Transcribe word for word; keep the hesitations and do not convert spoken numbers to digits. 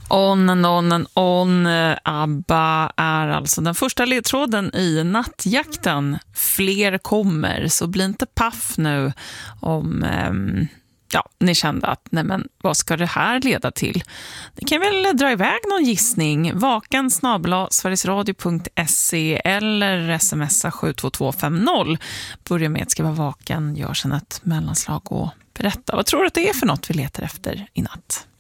On and on and on. ABBA är alltså den första ledtråden i nattjakten. Fler kommer, så bli inte paff nu om um, ja, ni kände att nej men, vad ska det här leda till? Ni kan väl dra iväg någon gissning. Vaken snabel-a sverigesradio punkt se eller smsa sju två två fem noll. Börja med att skriva vaken, gör sen ett mellanslag och berätta. Vad tror du att det är för något vi letar efter i natt?